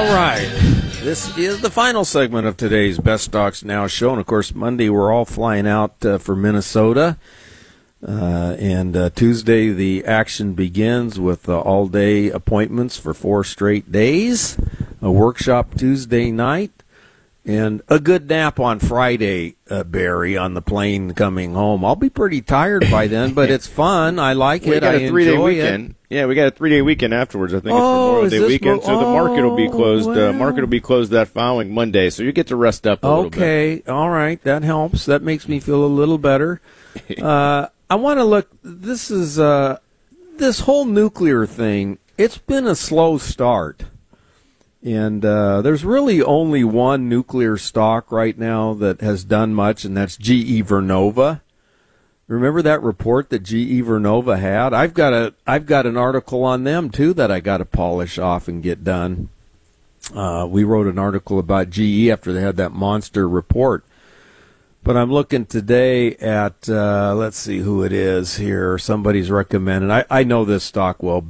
All right. This is the final segment of today's Best Stocks Now show. And, of course, Monday we're all flying out for Minnesota. And Tuesday the action begins with all-day appointments for 4 straight days, a workshop Tuesday night, and a good nap on Friday, Barry, on the plane coming home. I'll be pretty tired by then, but it's fun. I like it. I enjoy it. Yeah, we got a 3-day weekend afterwards. I think it's Memorial Day weekend, so the market will be closed. Market will be closed that following Monday, so you get to rest up a little bit. Okay, all right, that helps. That makes me feel a little better. I want to look. This is this whole nuclear thing. It's been a slow start, and there's really only one nuclear stock right now that has done much, and that's GE Vernova. Remember that report that GE Vernova had? I've got an article on them too that I got to polish off and get done. We wrote an article about GE after they had that monster report. But I'm looking today at let's see who it is here. Somebody's recommending. I know this stock well.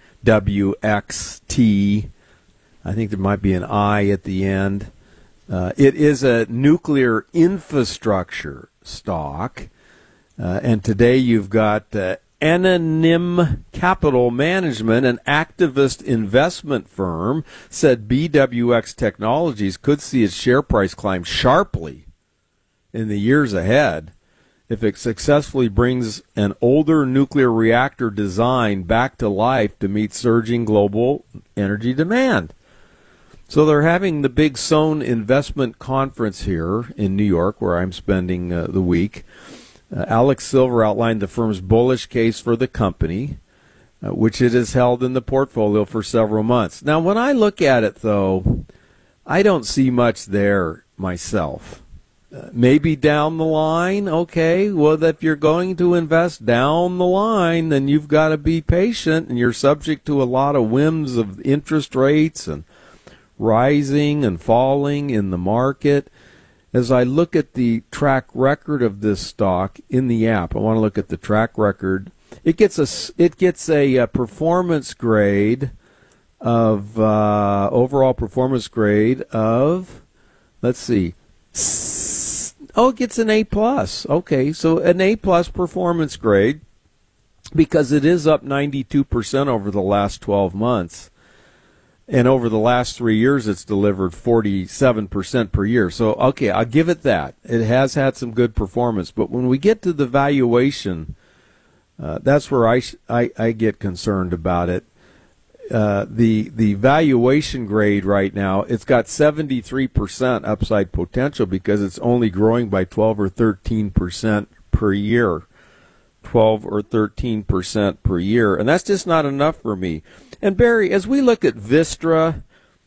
BWXT. I think there might be an I at the end. It is a nuclear infrastructure stock. And today you've got Anonym Capital Management, an activist investment firm, said BWX Technologies could see its share price climb sharply in the years ahead if it successfully brings an older nuclear reactor design back to life to meet surging global energy demand. So they're having the big Sohn Investment Conference here in New York, where I'm spending the week. Alex Silver outlined the firm's bullish case for the company, which it has held in the portfolio for several months. Now, when I look at it, though, I don't see much there myself. Maybe down the line, okay, well, if you're going to invest down the line, then you've got to be patient, and you're subject to a lot of whims of interest rates and rising and falling in the market. As I look at the track record of this stock in the app, I want to look at the track record. It gets a performance grade of overall performance grade of, let's see, it gets an A plus. Okay, so an A plus performance grade because it is up 92% over the last 12 months. And over the last 3 years, it's delivered 47% per year. So, okay, I'll give it that. It has had some good performance. But when we get to the valuation, that's where I get concerned about it. The valuation grade right now, it's got 73% upside potential because it's only growing by 12 or 13% per year. 12 or 13% per year. And that's just not enough for me. And Barry, as we look at Vistra,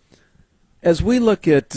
as we look at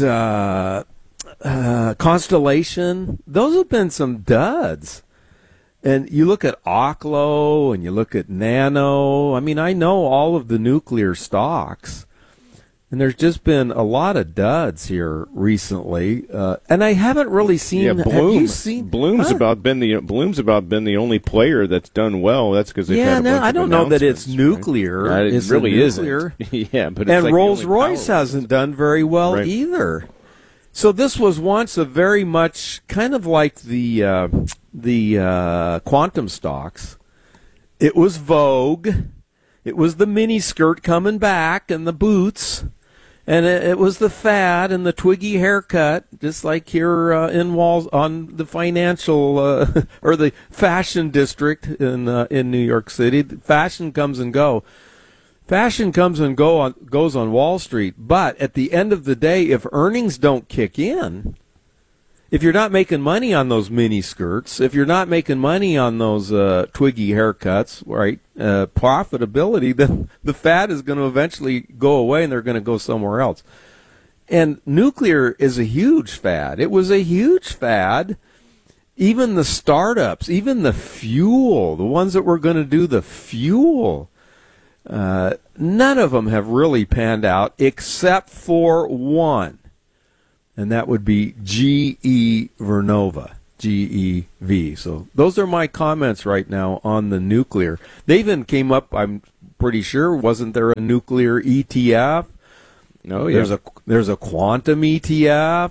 Constellation, those have been some duds. And you look at Oklo and you look at Nano. I mean, I know all of the nuclear stocks. And there's just been a lot of duds here recently, and I haven't really seen. Yeah, Bloom. Have you seen? Bloom's about been the only player that's done well. That's because they've had a bunch I don't know that it's nuclear. Right? It really isn't. Yeah, but and like Rolls-Royce hasn't done very well either. So this was once a very much kind of like the quantum stocks. It was vogue. It was the mini skirt coming back and the boots. And it was the fad and the twiggy haircut, just like here in Walls on the financial or the fashion district in New York City. Fashion comes and go. Fashion comes and goes on Wall Street. But at the end of the day, if earnings don't kick in, if you're not making money on those mini skirts, if you're not making money on those twiggy haircuts, right, profitability, then the fad is going to eventually go away and they're going to go somewhere else. And nuclear is a huge fad. It was a huge fad. Even the startups, even the fuel, the ones that were going to do the fuel, none of them have really panned out except for one. And that would be GE Vernova, GEV. So those are my comments right now on the nuclear. They even came up, I'm pretty sure, wasn't there a nuclear ETF? Oh, yeah. There's a quantum ETF.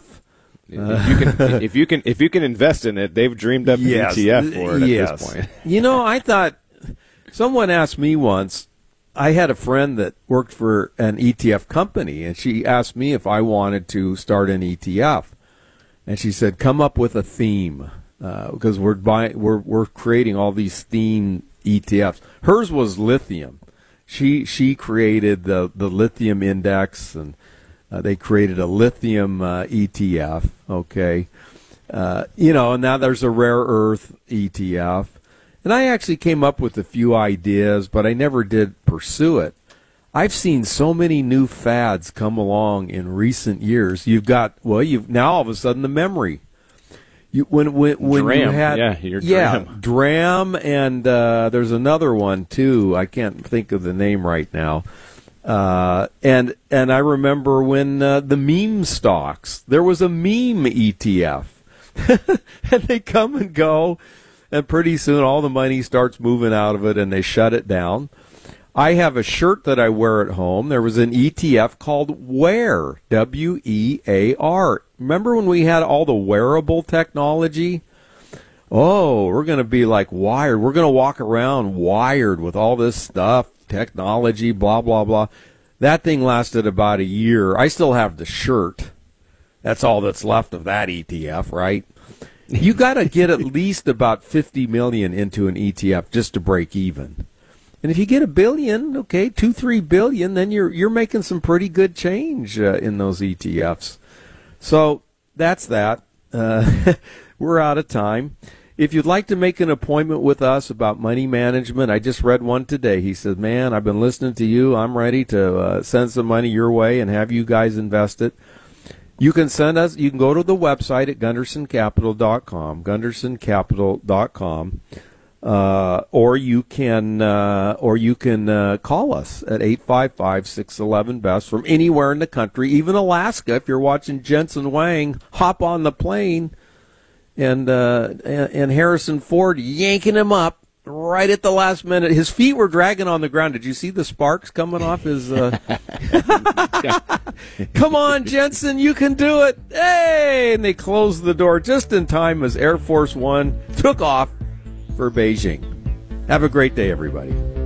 If you can invest in it, they've dreamed up an ETF for it at this point. I thought someone asked me once. I had a friend that worked for an ETF company, and she asked me if I wanted to start an ETF. And she said, "Come up with a theme, because we're creating all these theme ETFs." Hers was lithium. She created the lithium index, and they created a lithium ETF. Okay, and now there's a rare earth ETF. And I actually came up with a few ideas, but I never did pursue it. I've seen so many new fads come along in recent years. You've now all of a sudden the memory. When DRAM. You had DRAM, and there's another one too. I can't think of the name right now. And I remember when the meme stocks. There was a meme ETF, and they come and go. And pretty soon all the money starts moving out of it, and they shut it down. I have a shirt that I wear at home. There was an ETF called Wear, W-E-A-R. Remember when we had all the wearable technology? Oh, we're going to be like wired. We're going to walk around wired with all this stuff, technology, blah, blah, blah. That thing lasted about a year. I still have the shirt. That's all that's left of that ETF, right? You got to get at least about 50 million into an ETF just to break even. And if you get $1 billion, okay, 2-3 billion, then you're making some pretty good change in those ETFs. So that's that. We're out of time. If you'd like to make an appointment with us about money management, I just read one today. He said, "Man, I've been listening to you. I'm ready to send some money your way and have you guys invest it." You can go to the website at gundersoncapital.com, gundersoncapital.com, or you can call us at 855-611-BEST from anywhere in the country, even Alaska. If you're watching Jensen Wang hop on the plane and Harrison Ford yanking him up right at the last minute. His feet were dragging on the ground. Did you see the sparks coming off his... Come on, Jensen, you can do it. Hey! And they closed the door just in time as Air Force One took off for Beijing. Have a great day, everybody.